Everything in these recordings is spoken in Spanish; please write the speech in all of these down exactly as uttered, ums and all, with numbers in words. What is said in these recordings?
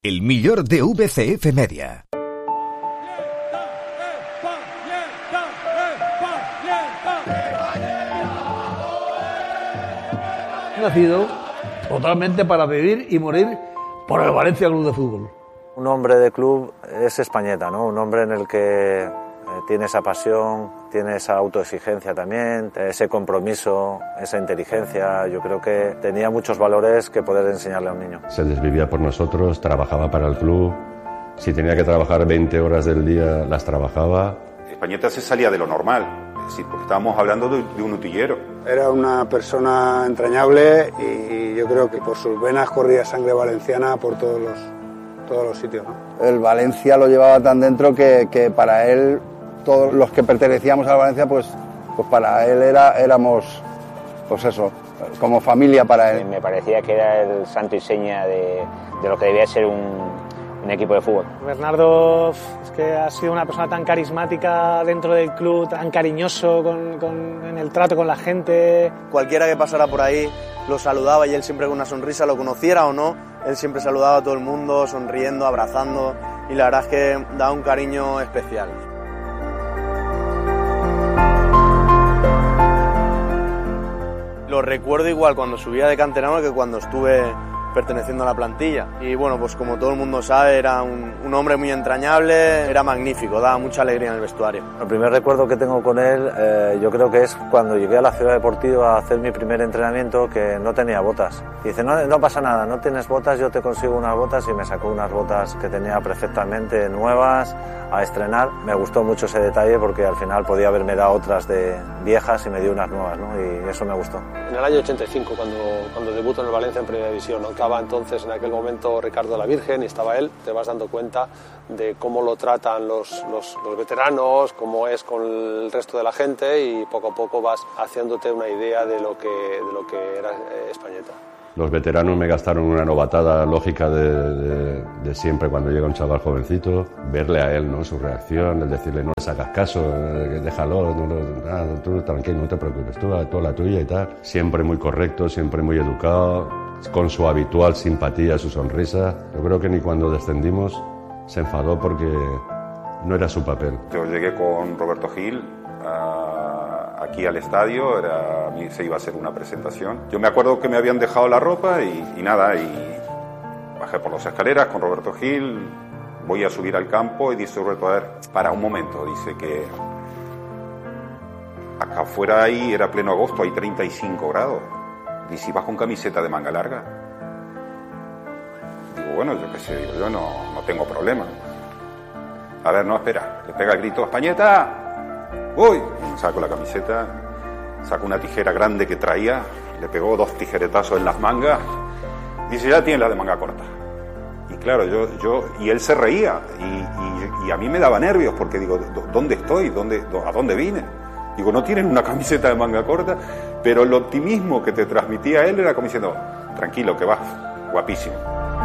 el millor de V C F Media. Nacido totalmente para vivir y morir por el Valencia Club de Fútbol. Un hombre de club es Españeta, ¿no? Un hombre en el que tiene esa pasión, tiene esa autoexigencia también, ese compromiso, esa inteligencia. Yo creo que tenía muchos valores que poder enseñarle a un niño. Se desvivía por nosotros, trabajaba para el club. Si tenía que trabajar veinte horas del día, las trabajaba. Españeta se salía de lo normal, es decir, porque estábamos hablando de, de un utillero. Era una persona entrañable y yo creo que por sus venas corría sangre valenciana por todos los, todos los sitios, ¿no? El Valencia lo llevaba tan dentro que, que para él, todos los que pertenecíamos al Valencia, pues, pues para él era, éramos, pues eso, como familia para él. Me parecía que era el santo y seña de, de lo que debía ser un, un equipo de fútbol. Bernardo es que ha sido una persona tan carismática dentro del club, tan cariñoso con, con, en el trato con la gente. Cualquiera que pasara por ahí lo saludaba y él siempre con una sonrisa, lo conociera o no, él siempre saludaba a todo el mundo, sonriendo, abrazando, y la verdad es que da un cariño especial. Lo recuerdo igual cuando subía de canterano que cuando estuve perteneciendo a la plantilla. Y bueno, pues como todo el mundo sabe, era un, un hombre muy entrañable, era magnífico, daba mucha alegría en el vestuario. El primer recuerdo que tengo con él, eh, yo creo que es cuando llegué a la Ciudad Deportiva a hacer mi primer entrenamiento, que no tenía botas. Y dice, no, no pasa nada, no tienes botas, yo te consigo unas botas, y me sacó unas botas que tenía perfectamente nuevas a estrenar. Me gustó mucho ese detalle porque al final podía haberme dado otras de viejas y me dio unas nuevas, ¿no? Y eso me gustó. En el año ochenta y cinco, cuando, cuando debuto en el Valencia en Primera División, ¿no? Estaba entonces en aquel momento Ricardo de la Virgen y estaba él, te vas dando cuenta de cómo lo tratan los, los, los veteranos, cómo es con el resto de la gente, y poco a poco vas haciéndote una idea de lo que, de lo que era eh, Españeta. Los veteranos me gastaron una novatada lógica de, de, de siempre cuando llega un chaval jovencito, verle a él, ¿no? Su reacción, el decirle no le sacas caso, eh, déjalo, no, no, ah, tú tranquilo, no te preocupes, tú, tú la tuya y tal. Siempre muy correcto, siempre muy educado, con su habitual simpatía, su sonrisa. Yo creo que ni cuando descendimos se enfadó porque no era su papel. Yo llegué con Roberto Gil a, aquí al estadio, era, se iba a hacer una presentación. Yo me acuerdo que me habían dejado la ropa y, y nada, y bajé por las escaleras con Roberto Gil, voy a subir al campo y dice Roberto, a ver, para un momento, dice que acá afuera ahí era pleno agosto, hay treinta y cinco grados. Y si vas con camiseta de manga larga, digo, bueno, yo qué sé, digo, yo no, no tengo problema. A ver, no, espera, le pega el grito, Españeta, uy, saco la camiseta, saco una tijera grande que traía, le pegó dos tijeretazos en las mangas, dice, ya tienes la de manga corta. Y claro, yo, yo, y él se reía, y, y, y a mí me daba nervios, porque digo, ¿dónde estoy? ¿Dónde, ¿A dónde vine? Digo, no tienen una camiseta de manga corta, pero el optimismo que te transmitía él era como diciendo, tranquilo, que vas guapísimo.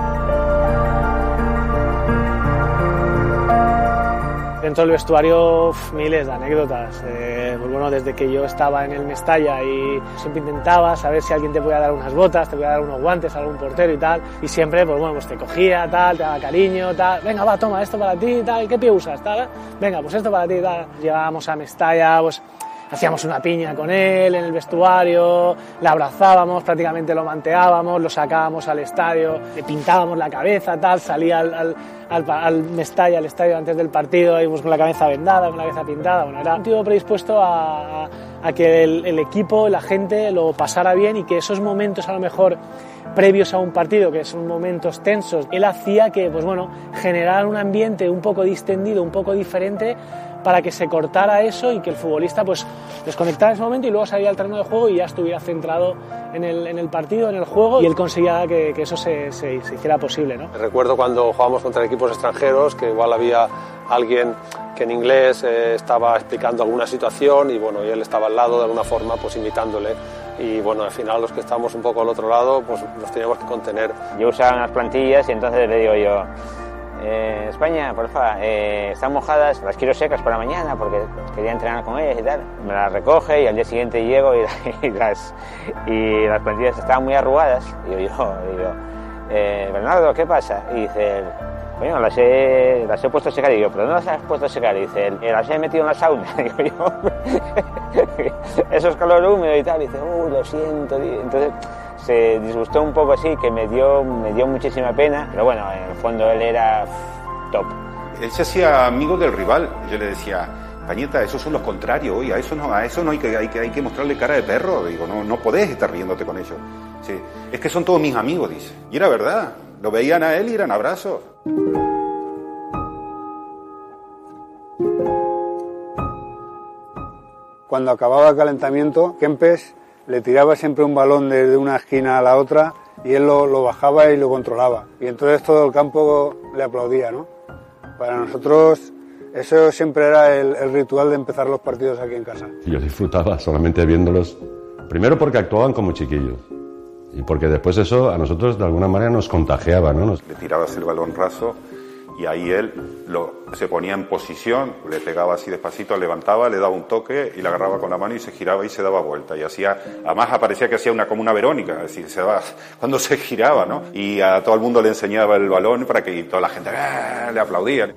Dentro del vestuario, uf, miles de anécdotas. Eh, pues bueno, desde que yo estaba en el Mestalla y siempre intentaba saber si alguien te podía dar unas botas, te podía dar unos guantes, algún portero y tal. Y siempre, pues bueno, pues te cogía, tal, te daba cariño, tal. Venga, va, toma, esto para ti, tal. ¿Qué pie usas, tal? Venga, pues esto para ti, tal. Llegábamos a Mestalla, pues hacíamos una piña con él en el vestuario, le abrazábamos, prácticamente lo manteábamos, lo sacábamos al estadio, le pintábamos la cabeza, tal, salía al, al, al, al Mestalla, al estadio antes del partido, íbamos con la cabeza vendada, con la cabeza pintada. Bueno, era un tío predispuesto a, a que el, el equipo, la gente lo pasara bien, y que esos momentos a lo mejor previos a un partido, que son momentos tensos, él hacía que, pues bueno, generar un ambiente un poco distendido, un poco diferente, para que se cortara eso y que el futbolista pues desconectara en ese momento y luego salía al terreno de juego y ya estuviera centrado en el, en el partido, en el juego, y él conseguía que, que eso se, se, se hiciera posible, ¿no? Recuerdo cuando jugábamos contra equipos extranjeros que igual había alguien que en inglés eh, estaba explicando alguna situación y bueno, y él estaba al lado de alguna forma pues imitándole, y bueno, al final los que estábamos un poco al otro lado pues nos teníamos que contener. Yo usaba unas plantillas y entonces le digo yo, Eh, España, porfa, eh, están mojadas, las quiero secas para mañana porque quería entrenar con ellas y tal. Me las recoge y al día siguiente llego y, y, las, y las plantillas estaban muy arrugadas. Y yo, yo digo, eh, Bernardo, ¿qué pasa? Y dice él, bueno, las he, las he puesto a secar. Y digo, ¿pero dónde las has puesto a secar? Y dice él, las he metido en la sauna. Y digo yo, eso es calor húmedo y tal. Y dice, uy, lo siento. Entonces se disgustó un poco así, que me dio, me dio muchísima pena. Pero bueno, en el fondo él era top. Él se hacía amigo del rival. Yo le decía, Pañeta, esos son los contrarios, oye, a eso no, a eso no hay que, hay que, hay que mostrarle cara de perro. Digo, no, no podés estar riéndote con ellos. Sí, es que son todos mis amigos, dice. Y era verdad. Lo veían a él y eran abrazos. Cuando acababa el calentamiento, Kempes le tiraba siempre un balón desde una esquina a la otra y él lo, lo bajaba y lo controlaba. Y entonces todo el campo le aplaudía, ¿no? Para nosotros eso siempre era el, el ritual de empezar los partidos aquí en casa. Yo disfrutaba solamente viéndolos, primero porque actuaban como chiquillos. Y porque después eso a nosotros de alguna manera nos contagiaba, ¿no? Nos... Le tirabas el balón raso y ahí él lo, se ponía en posición, le pegaba así despacito, levantaba, le daba un toque y le agarraba con la mano y se giraba y se daba vuelta. Y hacía, además aparecía que hacía una como una Verónica, es decir, se daba, cuando se giraba, ¿no? Y a todo el mundo le enseñaba el balón para que toda la gente ¡ah! Le aplaudía.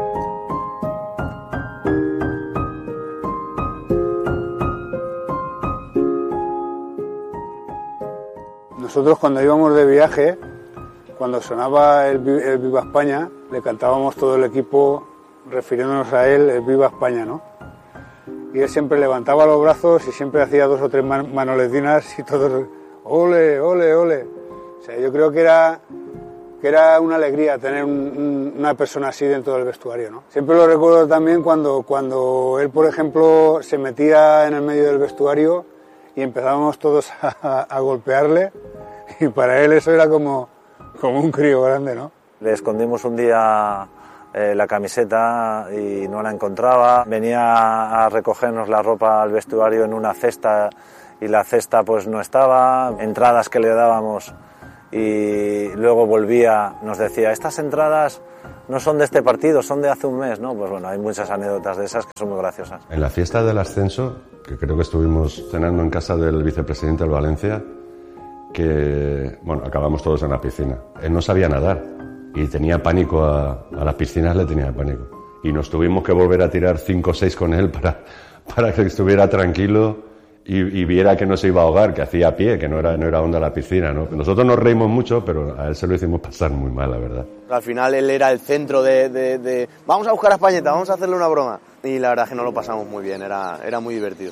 Nosotros cuando íbamos de viaje, cuando sonaba el, el Viva España, le cantábamos todo el equipo refiriéndonos a él, el Viva España, ¿no? Y él siempre levantaba los brazos y siempre hacía dos o tres man manoletinas y todos, ole, ole, ole. O sea, yo creo que era, que era una alegría tener un, un, una persona así dentro del vestuario, ¿no? Siempre lo recuerdo también cuando, cuando él, por ejemplo, se metía en el medio del vestuario y empezábamos todos a, a golpearle. Y para él eso era como, como un crío grande, ¿no? Le escondimos un día eh, la camiseta y no la encontraba. Venía a recogernos la ropa al vestuario en una cesta y la cesta pues no estaba. Entradas que le dábamos y luego volvía, nos decía, estas entradas no son de este partido, son de hace un mes, ¿no? Pues bueno, hay muchas anécdotas de esas que son muy graciosas. En la fiesta del ascenso, que creo que estuvimos cenando en casa del vicepresidente del Valencia, que, bueno, acabamos todos en la piscina. Él no sabía nadar y tenía pánico a, a las piscinas, le tenía pánico. Y nos tuvimos que volver a tirar cinco o seis con él para, para que estuviera tranquilo y, y viera que no se iba a ahogar, que hacía a pie, que no era, no era honda la piscina, ¿no? Nosotros nos reímos mucho, pero a él se lo hicimos pasar muy mal, la verdad. Al final él era el centro de, de, de vamos a buscar a Españeta, vamos a hacerle una broma. Y la verdad es que no lo pasamos muy bien, era, era muy divertido.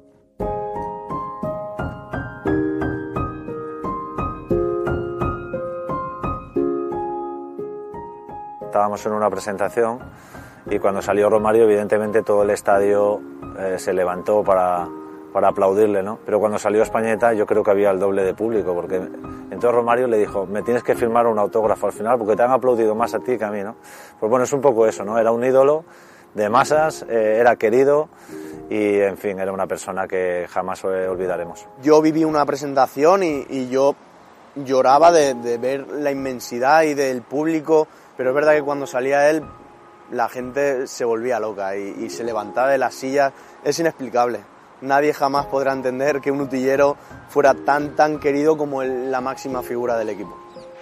Estábamos en una presentación y cuando salió Romario, evidentemente todo el estadio eh, se levantó para, para aplaudirle, ¿no? Pero cuando salió Españeta yo creo que había el doble de público, porque entonces Romario le dijo, me tienes que firmar un autógrafo al final porque te han aplaudido más a ti que a mí, ¿no? Pues bueno, es un poco eso, ¿no? Era un ídolo de masas, eh, era querido y, en fin, era una persona que jamás olvidaremos. Yo viví una presentación y, y yo lloraba de, de ver la inmensidad y del público. Pero es verdad que cuando salía él, la gente se volvía loca y, y se levantaba de las sillas. Es inexplicable. Nadie jamás podrá entender que un utillero fuera tan, tan querido como el, la máxima figura del equipo.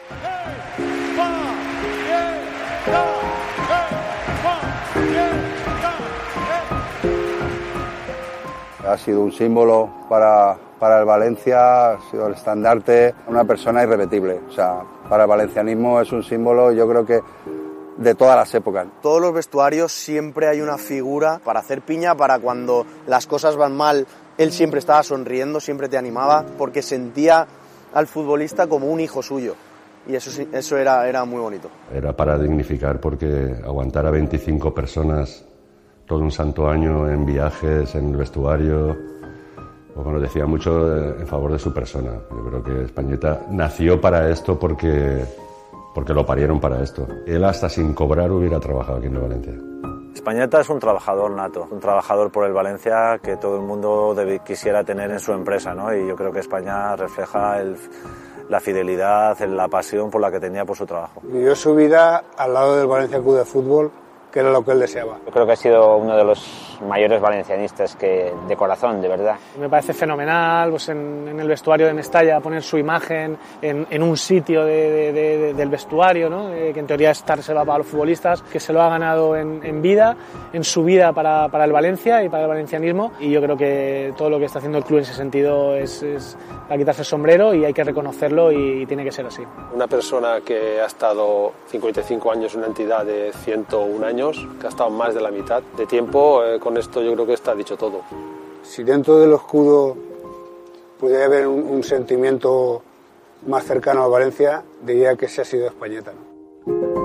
Ha sido un símbolo para, para el Valencia, ha sido el estandarte, una persona irrepetible. O sea, para el valencianismo es un símbolo, yo creo que de todas las épocas. Todos los vestuarios siempre hay una figura para hacer piña, para cuando las cosas van mal, él siempre estaba sonriendo, siempre te animaba, porque sentía al futbolista como un hijo suyo. Y eso, eso era, era muy bonito. Era para dignificar, porque aguantar a veinticinco personas todo un santo año en viajes, en el vestuario, pues bueno, decía mucho en favor de su persona. Yo creo que Españeta nació para esto porque, porque lo parieron para esto. Él hasta sin cobrar hubiera trabajado aquí en el Valencia. Españeta es un trabajador nato, un trabajador por el Valencia que todo el mundo debe, quisiera tener en su empresa, ¿no? Y yo creo que España refleja el, la fidelidad, la pasión por la que tenía por su trabajo. Vivió su vida al lado del Valencia Club de Fútbol que era lo que él deseaba. Yo creo que ha sido uno de los mayores valencianistas que de corazón, de verdad. Me parece fenomenal pues en, en el vestuario de Mestalla poner su imagen en, en un sitio de, de, de, del vestuario, ¿no? Eh, que en teoría está reservado para los futbolistas, que se lo ha ganado en, en vida, en su vida para, para el Valencia y para el valencianismo, y yo creo que todo lo que está haciendo el club en ese sentido es, es para quitarse el sombrero y hay que reconocerlo y, y tiene que ser así. Una persona que ha estado cincuenta y cinco años en una entidad de ciento un años, que ha estado más de la mitad de tiempo, eh, con esto yo creo que está dicho todo. Si dentro del escudo pudiera haber un, un sentimiento más cercano a Valencia, diría que ese ha sido Españeta, ¿no?